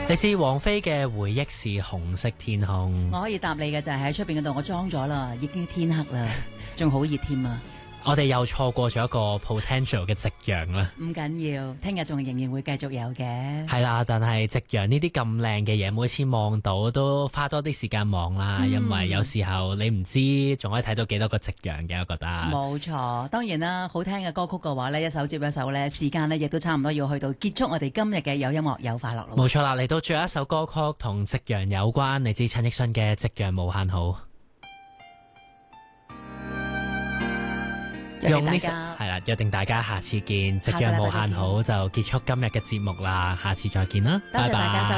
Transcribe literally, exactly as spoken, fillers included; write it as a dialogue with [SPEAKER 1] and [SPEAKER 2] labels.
[SPEAKER 1] 嚟自王菲嘅回憶是紅色天空。
[SPEAKER 2] 我可以答你嘅就係喺出邊嗰度，我裝咗啦，已經天黑啦，仲好熱添啊！
[SPEAKER 1] 我哋又錯過咗一個 potential 嘅夕陽啦。
[SPEAKER 2] 唔緊要，聽日仲仍然會繼續有嘅。
[SPEAKER 1] 係啦，但係夕陽呢啲咁靚嘅嘢，每次望到都花多啲時間望啦，嗯、因為有時候你唔知仲可以睇到幾多個夕陽嘅，我覺得。
[SPEAKER 2] 冇錯，當然啦，好聽嘅歌曲嘅話呢，一首接一首呢，時間呢亦都差唔多要去到結束我哋今日嘅有音樂有快樂咯。
[SPEAKER 1] 冇錯啦，嚟到最後一首歌曲同夕陽有關，嚟自陳奕迅嘅《夕陽無限好》。用呢首係啦，約定大家下次見，夕陽無限好就結束今日嘅節目啦，下次再見啦，拜拜。